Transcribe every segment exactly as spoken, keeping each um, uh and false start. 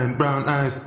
and brown eyes.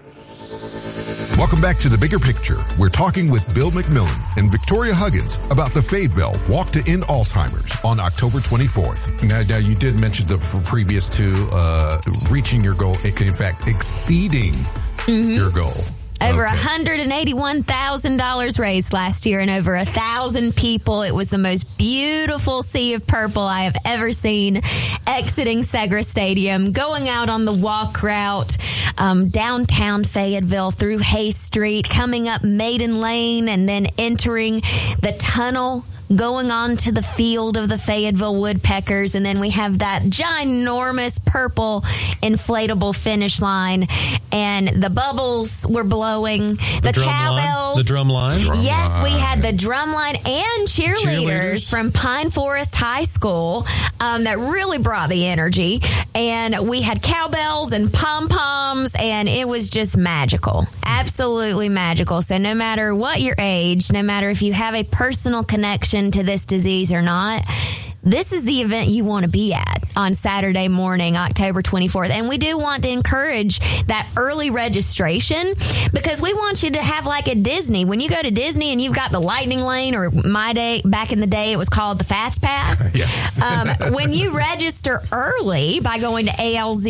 Welcome back to The Bigger Picture. We're talking with Bill McMillan and Victoria Huggins about the Fayetteville Walk to End Alzheimer's on October twenty-fourth. Now, now you did mention the previous two, uh, reaching your goal, in fact, exceeding mm-hmm. your goal. Over okay. one hundred eighty-one thousand dollars raised last year and over one thousand people. It was the most beautiful sea of purple I have ever seen exiting Segra Stadium, going out on the walk route um, downtown Fayetteville through Hay Street, coming up Maiden Lane, and then entering the tunnel, going on to the field of the Fayetteville Woodpeckers, and then we have that ginormous purple inflatable finish line, and the bubbles were blowing. The, the drum cowbells. Line. The drum line. Drum yes, line. we had the drum line and cheerleaders, cheerleaders. from Pine Forest High School um, that really brought the energy, and we had cowbells and pom-poms, and it was just magical. Absolutely magical. So no matter what your age, no matter if you have a personal connection to this disease or not, this is the event you want to be at on Saturday morning, October twenty-fourth. And we do want to encourage that early registration because we want you to have like a Disney. When you go to Disney and you've got the Lightning Lane, or my day, back in the day, it was called the Fast Pass. Yes. um, when you register early by going to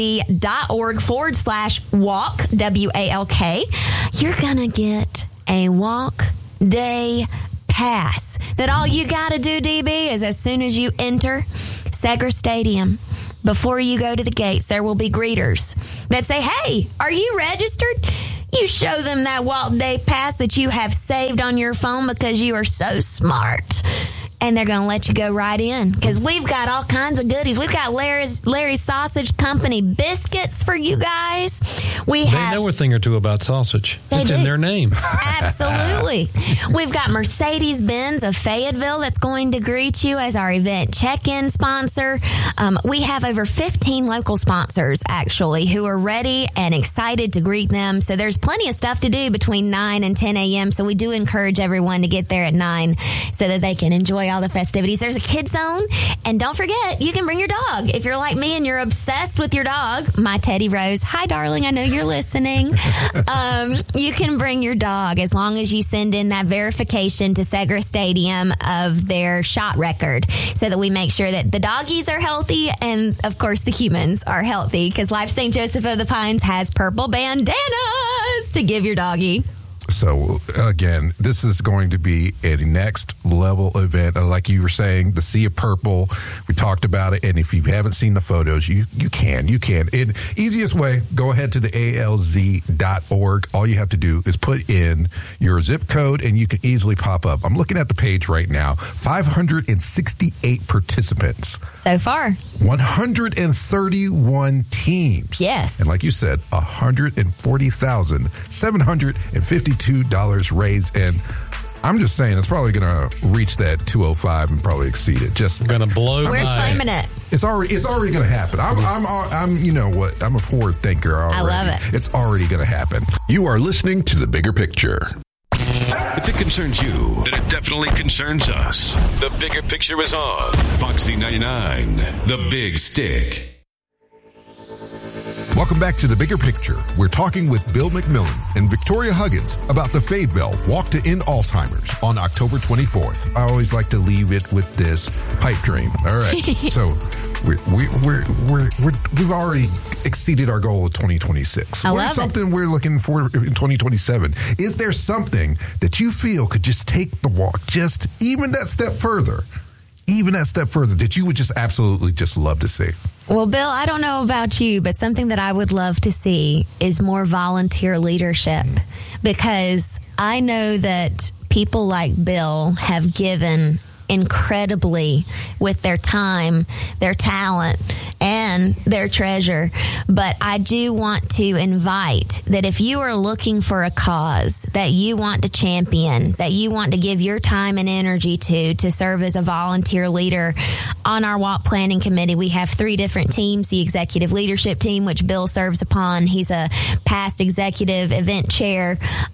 alz.org forward slash walk, W A L K, you're going to get a walk day pass that all you got to do, D B, is as soon as you enter Segra Stadium, before you go to the gates, there will be greeters that say, hey, are you registered? You show them that walk day pass that you have saved on your phone because you are so smart. And they're going to let you go right in because we've got all kinds of goodies. We've got Larry's, Larry's Sausage Company biscuits for you guys. We they have, know a thing or two about sausage. It's do. in their name. Absolutely. We've got Mercedes-Benz of Fayetteville that's going to greet you as our event check-in sponsor. Um, we have over fifteen local sponsors, actually, who are ready and excited to greet them. So there's plenty of stuff to do between nine and ten a.m. So we do encourage everyone to get there at nine so that they can enjoy all the festivities. There's a kid zone, and don't forget, you can bring your dog. If you're like me and you're obsessed with your dog, my Teddy Rose, hi darling, I know you're listening. um, you can bring your dog as long as you send in that verification to Segra Stadium of their shot record so that we make sure that the doggies are healthy and, of course, the humans are healthy because Life Saint Joseph of the Pines has purple bandanas to give your doggie. So, again, this is going to be a next level event. Like you were saying, the Sea of Purple, we talked about it. And if you haven't seen the photos, you, you can. You can. In easiest way, go ahead to the A L Z dot org. All you have to do is put in your zip code and you can easily pop up. I'm looking at the page right now. five hundred sixty-eight participants. So far. one hundred thirty-one teams. Yes. And like you said, one hundred forty thousand seven hundred fifty-two dollars raised, and I'm just saying it's probably going to reach that two oh five and probably exceed it. Just going to blow. We're by. claiming it. It's already it's already going to happen. I'm I'm I'm you know what? I'm a forward thinker already. I love it. It's already going to happen. You are listening to The Bigger Picture. If it concerns you, then it definitely concerns us. The Bigger Picture is on Foxy ninety-nine, The Big Stick. Welcome back to The Bigger Picture. We're talking with Bill McMillan and Victoria Huggins about the Fayetteville Walk to End Alzheimer's on October twenty-fourth. I always like to leave it with this pipe dream. All right. So we're, we're, we're, we're, we're, we've already exceeded our goal of twenty twenty-six. I What love is something it. we're looking for in twenty twenty-seven? Is there something that you feel could just take the walk, just even that step further? Even that step further that you would just absolutely just love to see? Well, Bill, I don't know about you, but something that I would love to see is more volunteer leadership, because I know that people like Bill have given incredibly with their time, their talent, and their treasure. But I do want to invite that if you are looking for a cause that you want to champion, that you want to give your time and energy to, to serve as a volunteer leader on our walk planning committee, we have three different teams. The executive leadership team, which Bill serves upon. He's a past executive event chair.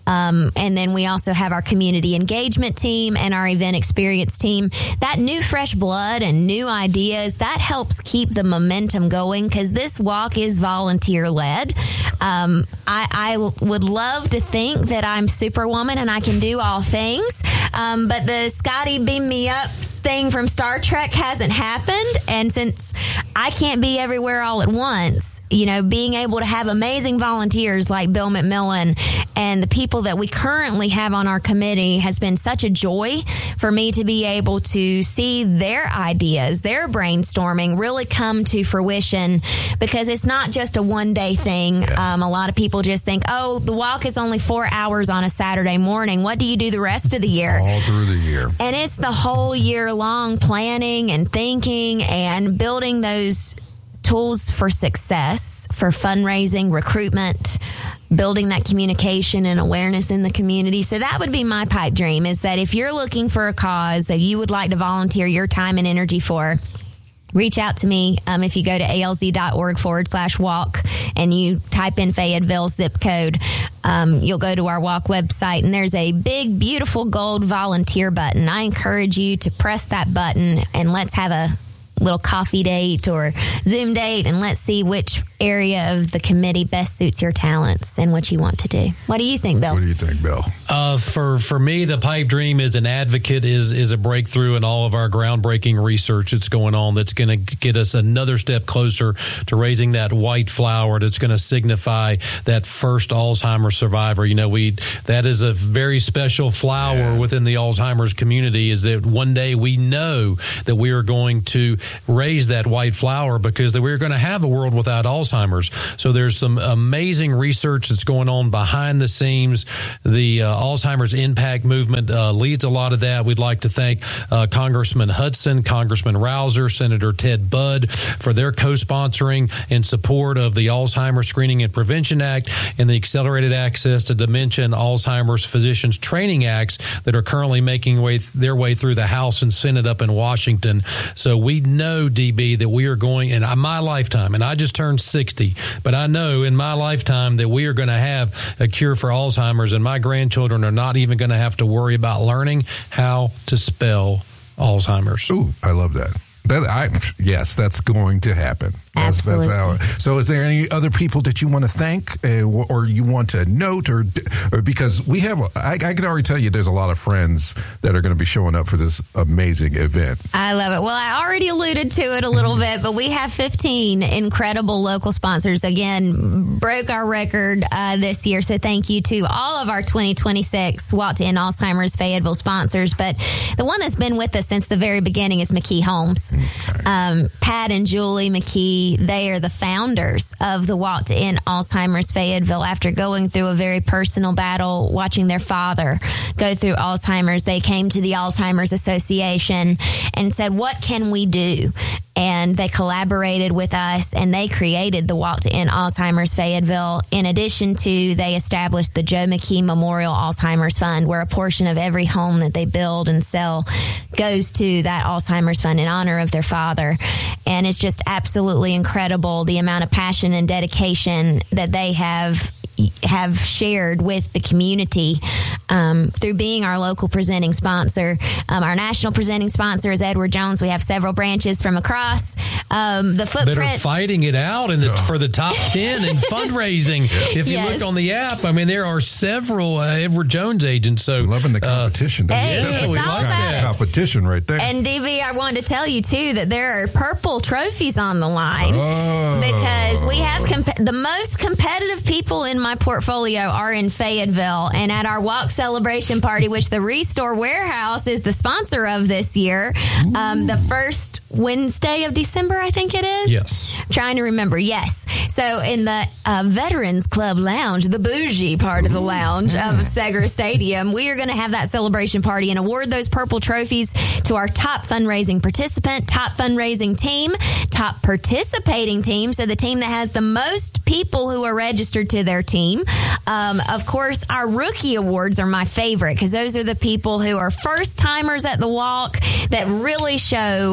Um, and then we also have our community engagement team and our event experience team. That new fresh blood and new ideas, that helps keep the momentum going because this walk is volunteer led. Um, I, I would love to think that I'm Superwoman and I can do all things. Um, but the Scotty beam me up thing from Star Trek hasn't happened. And since I can't be everywhere all at once, you know, being able to have amazing volunteers like Bill McMillan and the people that we currently have on our committee has been such a joy for me to be able to see their ideas, their brainstorming really come to fruition because it's not just a one day thing. Yeah. Um, a lot of people just think, oh, the walk is only four hours on a Saturday morning. What do you do the rest of the year? All through the year. And it's the whole year long planning and thinking and building those tools for success, for fundraising, recruitment, building that communication and awareness in the community. So that would be my pipe dream, is that if you're looking for a cause that you would like to volunteer your time and energy for, reach out to me. Um, if you go to alz.org forward slash walk and you type in Fayetteville zip code, um, you'll go to our walk website and there's a big, beautiful gold volunteer button. I encourage you to press that button and let's have a little coffee date or Zoom date and let's see which area of the committee best suits your talents and what you want to do. What do you think, Bill? What do you think, Bill? Uh, for for me, the pipe dream is an advocate, is is a breakthrough in all of our groundbreaking research that's going on that's going to get us another step closer to raising that white flower that's going to signify that first Alzheimer's survivor. You know, we that is a very special flower yeah. within the Alzheimer's community, is that one day we know that we are going to raise that white flower because that we're going to have a world without Alzheimer's. Alzheimer's. So there's some amazing research that's going on behind the scenes. The uh, Alzheimer's Impact Movement uh, leads a lot of that. We'd like to thank uh, Congressman Hudson, Congressman Rouser, Senator Ted Budd for their co-sponsoring in support of the Alzheimer's Screening and Prevention Act and the Accelerated Access to Dementia and Alzheimer's Physicians Training Acts that are currently making way th- their way through the House and Senate up in Washington. So we know, D B, that we are going in my lifetime, and I just turned sixty, but I know in my lifetime that we are going to have a cure for Alzheimer's, and my grandchildren are not even going to have to worry about learning how to spell Alzheimer's. Ooh, I love that. That I yes, that's going to happen. That's, Absolutely. That's how, so, is there any other people that you want to thank, uh, or you want to note, or, or because we have? I, I can already tell you, there's a lot of friends that are going to be showing up for this amazing event. I love it. Well, I already alluded to it a little bit, but we have fifteen incredible local sponsors. Again, broke our record uh, this year, so thank you to all of our twenty twenty-six Walk to End Alzheimer's Fayetteville sponsors. But the one that's been with us since the very beginning is McKee Homes. Okay. Um, Pat and Julie McKee, they are the founders of the Walk to End Alzheimer's Fayetteville. After going through a very personal battle, watching their father go through Alzheimer's, they came to the Alzheimer's Association and said, what can we do? And they collaborated with us and they created the Walk to End Alzheimer's Fayetteville. In addition to, they established the Joe McKee Memorial Alzheimer's Fund, where a portion of every home that they build and sell goes to that Alzheimer's Fund in honor of their father. And it's just absolutely incredible the amount of passion and dedication that they have have shared with the community um, through being our local presenting sponsor. Um, our national presenting sponsor is Edward Jones. We have several branches from across um, the footprint. That are fighting it out in the, for the top ten in fundraising. If you yes. look on the app, I mean, there are several uh, Edward Jones agents. So I'm loving the competition. Uh, hey, That's it's a all kind about of it. competition right there. And D V, I wanted to tell you too that there are purple trophies on the line oh. because we have comp- the most competitive people in my portfolio are in Fayetteville, and at our walk celebration party, which the Restore Warehouse is the sponsor of this year, um, the first Wednesday of December, I think it is. Yes. I'm trying to remember. Yes. So in the uh, Veterans Club Lounge, the bougie part of the lounge of Segra Stadium, we are going to have that celebration party and award those purple trophies to our top fundraising participant, top fundraising team, top participating team. So the team that has the most people who are registered to their team. Um, of course, our rookie awards are my favorite because those are the people who are first timers at the walk that really show an outstanding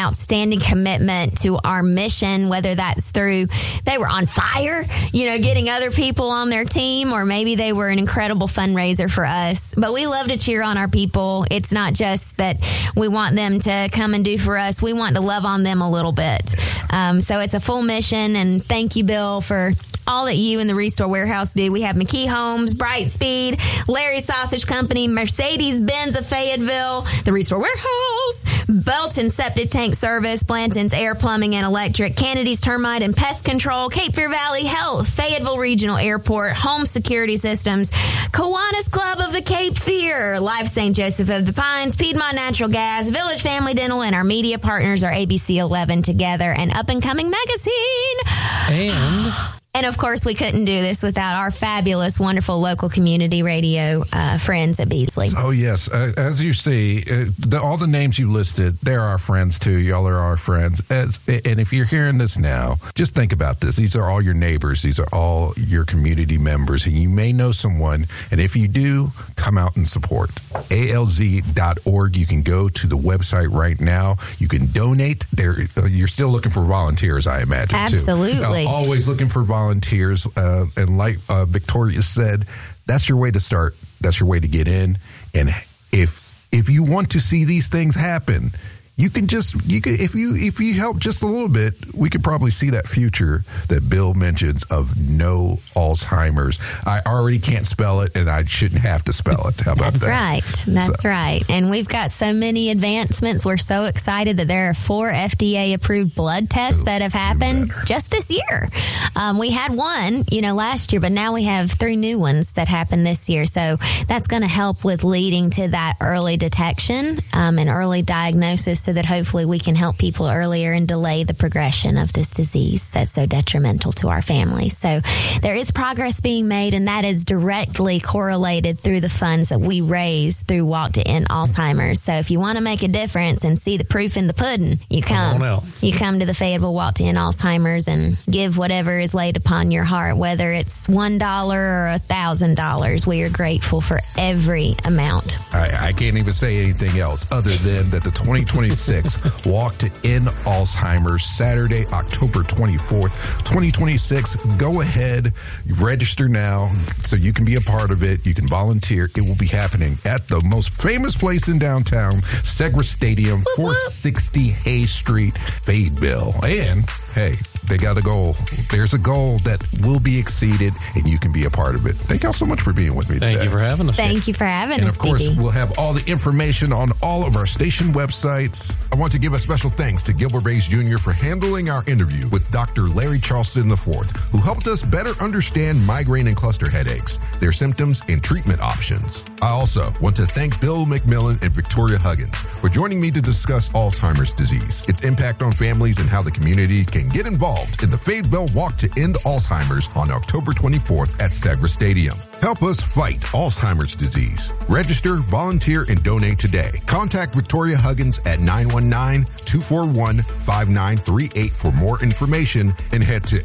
outstanding commitment to our mission, whether that's through they were on fire, you know, getting other people on their team, or maybe they were an incredible fundraiser for us. But we love to cheer on our people. It's not just that we want them to come and do for us. We want to love on them a little bit. Um, so it's a full mission. And thank you, Bill, for all that you and the Restore Warehouse do. We have McKee Homes, Brightspeed, Larry Sausage Company, Mercedes-Benz of Fayetteville, the Restore Warehouse, Belton Septic Tank Service, Blanton's Air Plumbing and Electric, Kennedy's Termite and Pest Control, Cape Fear Valley Health, Fayetteville Regional Airport, Home Security Systems, Kiwanis Club of the Cape Fear, Life Saint Joseph of the Pines, Piedmont Natural Gas, Village Family Dental, and our media partners are A B C eleven Together and Up and Coming Magazine. And... And, of course, we couldn't do this without our fabulous, wonderful local community radio uh, friends at Beasley. Oh, yes. Uh, as you see, uh, the, all the names you listed, they're our friends, too. Y'all are our friends. As, and if you're hearing this now, just think about this. These are all your neighbors. These are all your community members. And you may know someone. And if you do, come out and support. A L Z dot org. You can go to the website right now. You can donate. There, uh, you're still looking for volunteers, I imagine, Absolutely. too. Absolutely. Uh, always looking for volunteers. volunteers uh, and like uh, Victoria said, that's your way to start. That's your way to get in. And if if you want to see these things happen, you can just you can if you if you help just a little bit, we could probably see that future that Bill mentions of no Alzheimer's. I already can't spell it, and I shouldn't have to spell it. How about That's that? right. That's So- right. And we've got so many advancements. We're so excited that there are four F D A-approved blood tests Ooh, that have even happened better. just this year. Um, we had one, you know, last year, but now we have three new ones that happened this year. So that's going to help with leading to that early detection um, and early diagnosis, so that hopefully we can help people earlier and delay the progression of this disease that's so detrimental to our families. So there is progress being made, and that is directly correlated through the funds that we raise through Walk to End Alzheimer's. So if you want to make a difference and see the proof in the pudding, you come. Come on out. You come to the Fayetteville Walk to End Alzheimer's and give whatever is laid upon your heart, whether it's one dollar or a thousand dollars. We are grateful for every amount. I, I can't even say anything else other than that the twenty twenty-six Walk to End Alzheimer's, Saturday, October twenty-fourth, twenty twenty-six. Go ahead, register now so you can be a part of it. You can volunteer. It will be happening at the most famous place in downtown, Segra Stadium, four sixty Hayes Street, Fayetteville. And, hey, they got a goal. There's a goal that will be exceeded, and you can be a part of it. Thank y'all so much for being with me Thank today. you for having us. Thank you for having And us, of course, Stevie. we'll have all the information on all of our station websites. I want to give a special thanks to Gilbert Bays Junior for handling our interview with Doctor Larry Charleston the fourth, who helped us better understand migraine and cluster headaches, their symptoms, and treatment options. I also want to thank Bill McMillan and Victoria Huggins for joining me to discuss Alzheimer's disease, its impact on families, and how the community can get involved in the Fayetteville Walk to End Alzheimer's on October twenty-fourth at Segra Stadium. Help us fight Alzheimer's disease. Register, volunteer, and donate today. Contact Victoria Huggins at nine one nine, two four one, five nine three eight for more information, and head to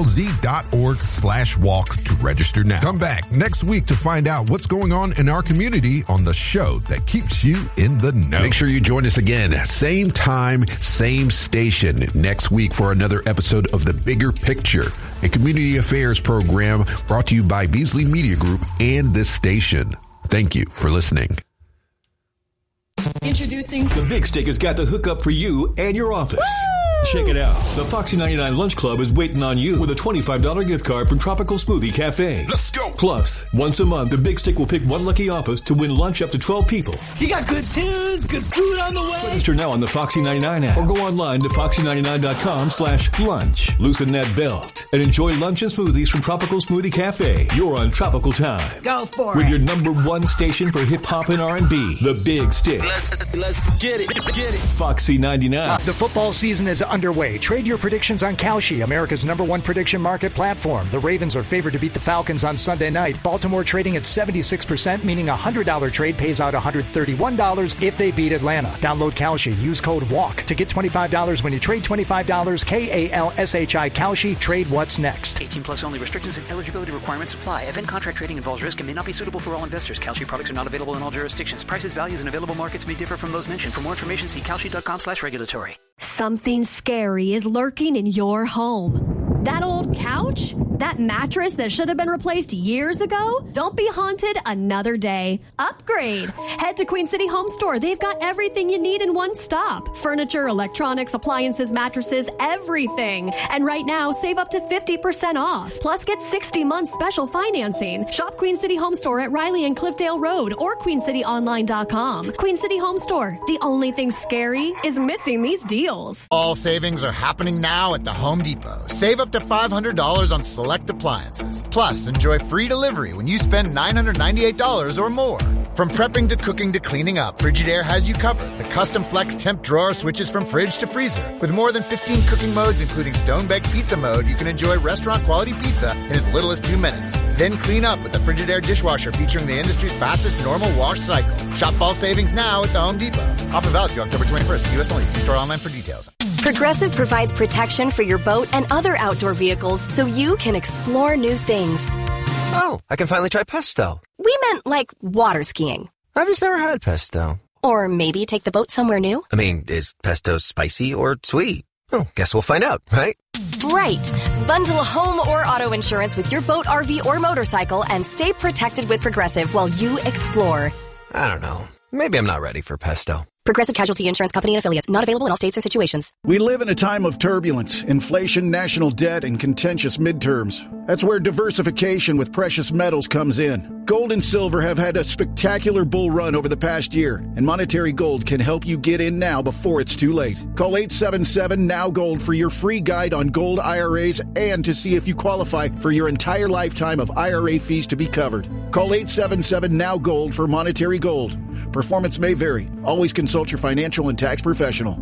alz.org slash walk to register now. Come back next week to find out what's going on in our community on the show that keeps you in the know. Make sure you join us again, same time, same station, next week for another episode of The Bigger Picture, a community affairs program brought to you by Beasley Media Group and this station. Thank you for listening. Introducing The Big Stick has got the hookup for you and your office. Check it out. The Foxy ninety-nine Lunch Club is waiting on you with a twenty-five dollars gift card from Tropical Smoothie Cafe. Let's go. Plus, once a month, The Big Stick will pick one lucky office to win lunch up to twelve people. You got good tunes, good food on the way. Register now on the Foxy ninety-nine app or go online to foxy ninety-nine dot com slash lunch. Loosen that belt and enjoy lunch and smoothies from Tropical Smoothie Cafe. You're on Tropical Time. Go for With it. your number one station for hip-hop and R and B, The Big Stick. Let's, let's get it, get it. Foxy ninety-nine. The football season is underway. Trade your predictions on Kalshi, America's number one prediction market platform. The Ravens are favored to beat the Falcons on Sunday night. Baltimore trading at seventy-six percent, meaning a one hundred dollars trade pays out one hundred thirty-one dollars if they beat Atlanta. Download Kalshi. Use code WALK to get twenty-five dollars when you trade twenty-five dollars. K A L S H I Kalshi. Trade what's next. eighteen plus only. Restrictions and eligibility requirements apply. Event contract trading involves risk and may not be suitable for all investors. Kalshi products are not available in all jurisdictions. Prices, values, and available markets may differ from those mentioned. For more information, see kalshi dot com slash regulatory. Something scary is lurking in your home. That old couch? That mattress that should have been replaced years ago? Don't be haunted another day. Upgrade. Head to Queen City Home Store. They've got everything you need in one stop. Furniture, electronics, appliances, mattresses, everything. And right now, save up to fifty percent off. Plus, get sixty months special financing. Shop Queen City Home Store at Riley and Cliffdale Road or queen city online dot com. Queen City Home Store. The only thing scary is missing these deals. All savings are happening now at the Home Depot. Save up to five hundred dollars on select appliances. Plus, enjoy free delivery when you spend nine hundred ninety-eight dollars or more. From prepping to cooking to cleaning up, Frigidaire has you covered. The custom flex temp drawer switches from fridge to freezer. With more than fifteen cooking modes, including stone-baked pizza mode, you can enjoy restaurant-quality pizza in as little as two minutes. Then clean up with the Frigidaire dishwasher featuring the industry's fastest normal wash cycle. Shop fall savings now at the Home Depot. Offer valid through October twenty-first. U S only. See store online for details. Progressive provides protection for your boat and other outdoor vehicles so you can explore new things. Oh, I can finally try pesto. We meant like water skiing. I've just never had pesto. Or maybe take the boat somewhere new. I mean, is pesto spicy or sweet? Oh, guess we'll find out, right? Right. Bundle home or auto insurance with your boat, R V, or motorcycle and stay protected with Progressive while you explore. I don't know. Maybe I'm not ready for pesto. Progressive Casualty Insurance Company and Affiliates. Not available in all states or situations. We live in a time of turbulence, inflation, national debt, and contentious midterms. That's where diversification with precious metals comes in. Gold and silver have had a spectacular bull run over the past year, and Monetary Gold can help you get in now before it's too late. Call eight seven seven, N O W Gold for your free guide on gold I R As and to see if you qualify for your entire lifetime of I R A fees to be covered. Call eight seven seven, N O W Gold for Monetary Gold. Performance may vary. Always consult your financial and tax professional.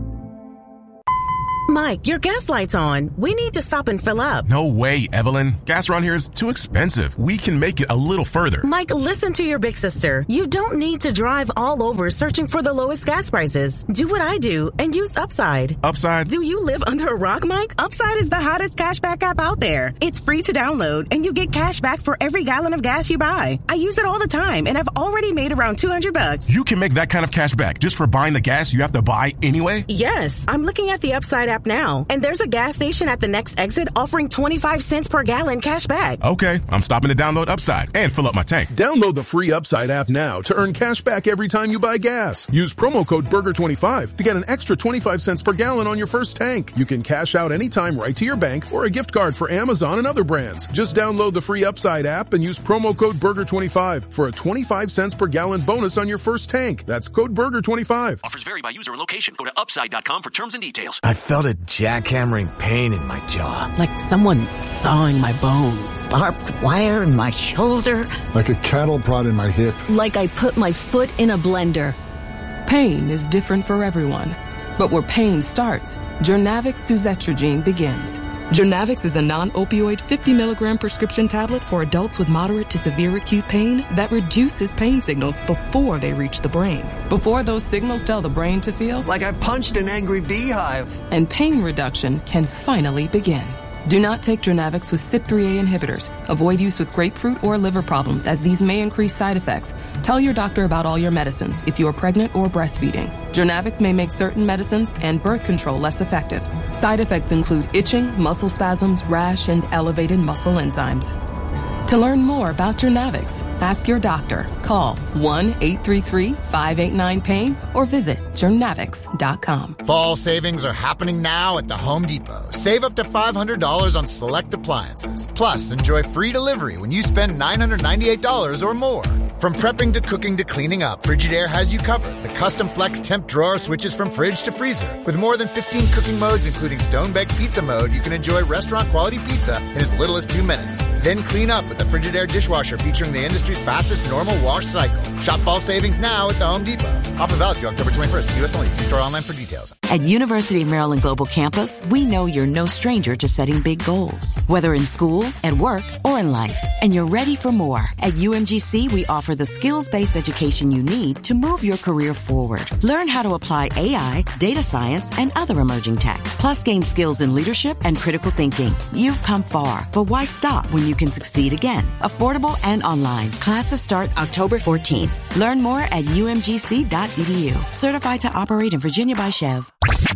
Mike, your gas light's on. We need to stop and fill up. No way, Evelyn. Gas around here is too expensive. We can make it a little further. Mike, listen to your big sister. You don't need to drive all over searching for the lowest gas prices. Do what I do and use Upside. Upside? Do you live under a rock, Mike? Upside is the hottest cashback app out there. It's free to download, and you get cash back for every gallon of gas you buy. I use it all the time, and I've already made around two hundred bucks. You can make that kind of cash back just for buying the gas you have to buy anyway? Yes. I'm looking at the Upside app now, and there's a gas station at the next exit offering twenty-five cents per gallon cash back. Okay, I'm stopping to download Upside and fill up my tank. Download the free Upside app now to earn cash back every time you buy gas. Use promo code burger twenty-five to get an extra twenty-five cents per gallon on your first tank. You can cash out anytime right to your bank or a gift card for Amazon and other brands. Just download the free Upside app and use promo code burger twenty-five for a twenty-five cents per gallon bonus on your first tank. That's code burger twenty-five. Offers vary by user and location. Go to upside dot com for terms and details. I felt a jackhammering pain in my jaw. Like someone sawing my bones. Barbed wire in my shoulder. Like a cattle prod in my hip. Like I put my foot in a blender. Pain is different for everyone. But where pain starts, Journavx suzetrigine begins. Journavx is a non-opioid fifty milligram prescription tablet for adults with moderate to severe acute pain that reduces pain signals before they reach the brain. Before those signals tell the brain to feel like I punched an angry beehive. And pain reduction can finally begin. Do not take Journavx with C Y P three A inhibitors. Avoid use with grapefruit or liver problems, as these may increase side effects. Tell your doctor about all your medicines if you are pregnant or breastfeeding. Journavx may make certain medicines and birth control less effective. Side effects include itching, muscle spasms, rash, and elevated muscle enzymes. To learn more about Journavx, ask your doctor. Call one eight three three, five eight nine, pain or visit journavx dot com. Fall savings are happening now at the Home Depot. Save up to five hundred dollars on select appliances. Plus, enjoy free delivery when you spend nine hundred ninety-eight dollars or more. From prepping to cooking to cleaning up, Frigidaire has you covered. The custom flex temp drawer switches from fridge to freezer. With more than fifteen cooking modes, including stone-baked pizza mode, you can enjoy restaurant-quality pizza in as little as two minutes. Then clean up with the Frigidaire dishwasher featuring the industry's fastest normal wash cycle. Shop fall savings now at the Home Depot. Offer valid through October twenty-first. U S only. See store online for details. At University of Maryland Global Campus, we know you're no stranger to setting big goals, whether in school, at work, or in life. And you're ready for more. At U M G C, we offer the skills-based education you need to move your career forward. Learn how to apply A I, data science, and other emerging tech. Plus, gain skills in leadership and critical thinking. You've come far, but why stop when you can succeed again? Affordable and online. Classes start October fourteenth. Learn more at U M G C dot E D U. Certified to operate in Virginia by Chev.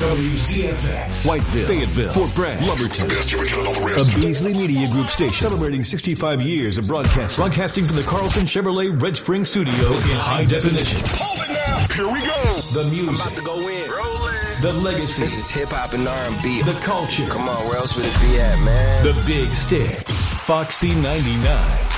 W C F X, Whiteville, Fayetteville, Fort Bragg, Lumberton. A Beasley Media Group station celebrating sixty-five years of broadcasting. Broadcasting from the Carlson Chevrolet Red Spring Studio in high definition. Hold it now. Here we go. The music. I'm about to go in. Rolling. The legacy. This is hip-hop and R and B. The culture. Come on, where else would it be at, man? The Big Stick. Foxy ninety-nine.